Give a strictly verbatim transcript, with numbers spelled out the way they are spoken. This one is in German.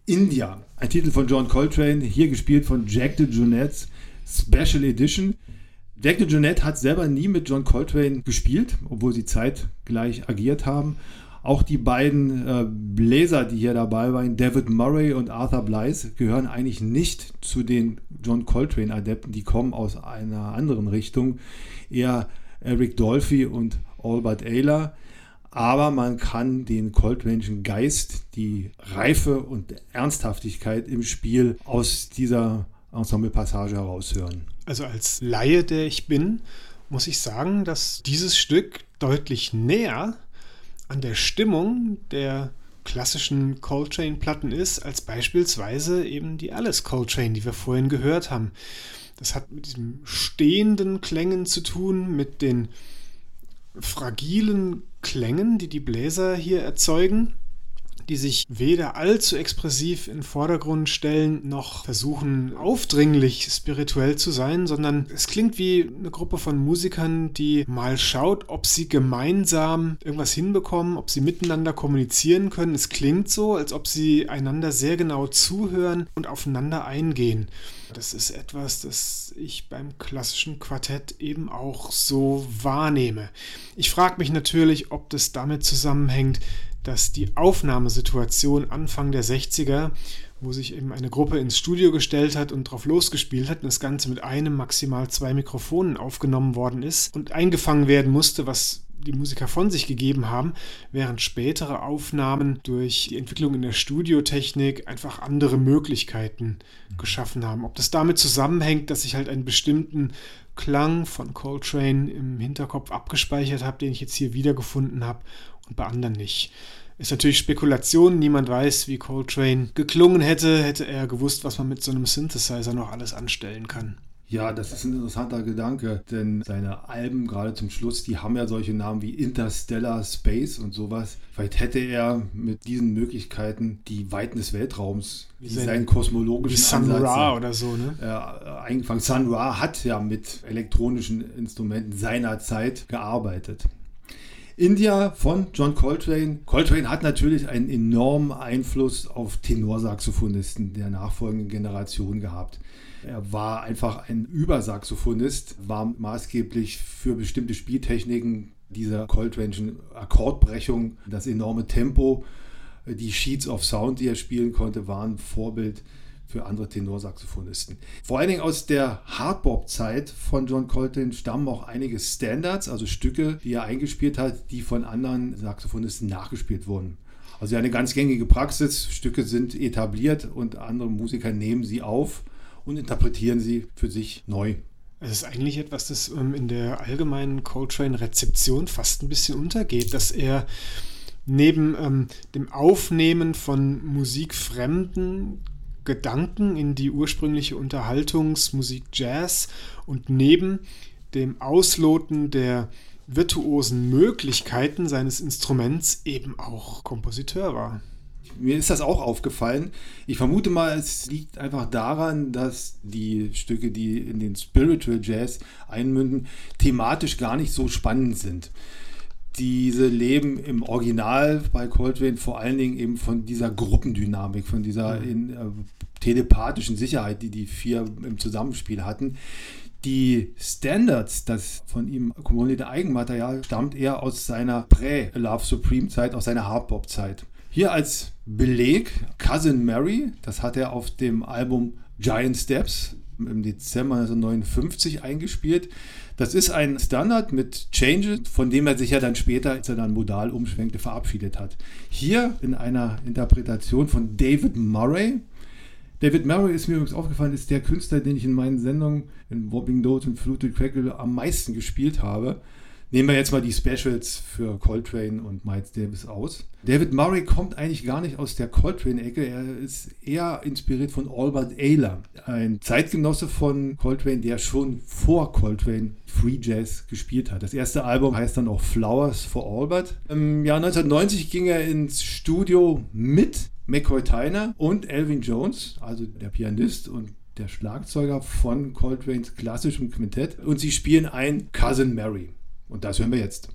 India, ein Titel von John Coltrane, hier gespielt von Jack DeJohnette, Special Edition. Jack DeJohnette hat selber nie mit John Coltrane gespielt, obwohl sie zeitgleich agiert haben. Auch die beiden äh, Bläser, die hier dabei waren, David Murray und Arthur Blythe, gehören eigentlich nicht zu den John Coltrane-Adepten. Die kommen aus einer anderen Richtung, eher Eric Dolphy und Albert Ayler. Aber man kann den Coltrane'schen Geist, die Reife und Ernsthaftigkeit im Spiel aus dieser Ensemble-Passage heraushören. Also als Laie, der ich bin, muss ich sagen, dass dieses Stück deutlich näher an der Stimmung der klassischen Coltrane-Platten ist, als beispielsweise eben die Alice Coltrane, die wir vorhin gehört haben. Das hat mit diesen stehenden Klängen zu tun, mit den fragilen Klängen, die die Bläser hier erzeugen, die sich weder allzu expressiv in den Vordergrund stellen, noch versuchen aufdringlich spirituell zu sein, sondern es klingt wie eine Gruppe von Musikern, die mal schaut, ob sie gemeinsam irgendwas hinbekommen, ob sie miteinander kommunizieren können. Es klingt so, als ob sie einander sehr genau zuhören und aufeinander eingehen. Das ist etwas, das ich beim klassischen Quartett eben auch so wahrnehme. Ich frage mich natürlich, ob das damit zusammenhängt, dass die Aufnahmesituation Anfang der sechziger, wo sich eben eine Gruppe ins Studio gestellt hat und drauf losgespielt hat und das Ganze mit einem, maximal zwei Mikrofonen aufgenommen worden ist und eingefangen werden musste, was die Musiker von sich gegeben haben, während spätere Aufnahmen durch die Entwicklung in der Studiotechnik einfach andere Möglichkeiten geschaffen haben. Ob das damit zusammenhängt, dass ich halt einen bestimmten Klang von Coltrane im Hinterkopf abgespeichert habe, den ich jetzt hier wiedergefunden habe und bei anderen nicht. Ist natürlich Spekulation, niemand weiß, wie Coltrane geklungen hätte, hätte er gewusst, was man mit so einem Synthesizer noch alles anstellen kann. Ja, das ist ein interessanter Gedanke, denn seine Alben, gerade zum Schluss, die haben ja solche Namen wie Interstellar Space und sowas. Vielleicht hätte er mit diesen Möglichkeiten die Weiten des Weltraums, wie seinen kosmologischen Sun Ansatz, Ra oder so, ne? Äh, eingefangen. Sun Ra hat ja mit elektronischen Instrumenten seiner Zeit gearbeitet. India von John Coltrane. Coltrane hat natürlich einen enormen Einfluss auf Tenorsaxophonisten der nachfolgenden Generation gehabt. Er war einfach ein Übersaxophonist, war maßgeblich für bestimmte Spieltechniken dieser Coltrane'schen Akkordbrechung, das enorme Tempo, die Sheets of Sound, die er spielen konnte, waren Vorbild für andere Tenorsaxophonisten. Vor allen Dingen aus der Hardbop-Zeit von John Coltrane stammen auch einige Standards, also Stücke, die er eingespielt hat, die von anderen Saxophonisten nachgespielt wurden. Also eine ganz gängige Praxis, Stücke sind etabliert und andere Musiker nehmen sie auf und interpretieren sie für sich neu. Es ist eigentlich etwas, das ähm, in der allgemeinen Coltrane-Rezeption fast ein bisschen untergeht, dass er neben ähm, dem Aufnehmen von musikfremden Gedanken in die ursprüngliche Unterhaltungsmusik Jazz und neben dem Ausloten der virtuosen Möglichkeiten seines Instruments eben auch Kompositeur war. Mir ist das auch aufgefallen. Ich vermute mal, es liegt einfach daran, dass die Stücke, die in den Spiritual Jazz einmünden, thematisch gar nicht so spannend sind. Diese leben im Original bei Coltrane vor allen Dingen eben von dieser Gruppendynamik, von dieser in, äh, telepathischen Sicherheit, die die vier im Zusammenspiel hatten. Die Standards, das von ihm komponierte Eigenmaterial, stammt eher aus seiner Prä-Love Supreme-Zeit, aus seiner Hardbop-Zeit. Hier als Beleg Cousin Mary, das hat er auf dem Album Giant Steps im Dezember neunzehnhundertneunundfünfzig eingespielt. Das ist ein Standard mit Changes, von dem er sich ja dann später, als er dann modal umschwenkte, verabschiedet hat. Hier in einer Interpretation von David Murray. David Murray ist mir übrigens aufgefallen, ist der Künstler, den ich in meinen Sendungen in Wobbling Note und Fluted Crackle am meisten gespielt habe. Nehmen wir jetzt mal die Specials für Coltrane und Miles Davis aus. David Murray kommt eigentlich gar nicht aus der Coltrane-Ecke. Er ist eher inspiriert von Albert Ayler, ein Zeitgenosse von Coltrane, der schon vor Coltrane Free Jazz gespielt hat. Das erste Album heißt dann auch Flowers for Albert. Im Jahr neunzehnhundertneunzig ging er ins Studio mit McCoy Tyner und Elvin Jones, also der Pianist und der Schlagzeuger von Coltranes klassischem Quintett. Und sie spielen ein Cousin Mary. Und das hören wir jetzt.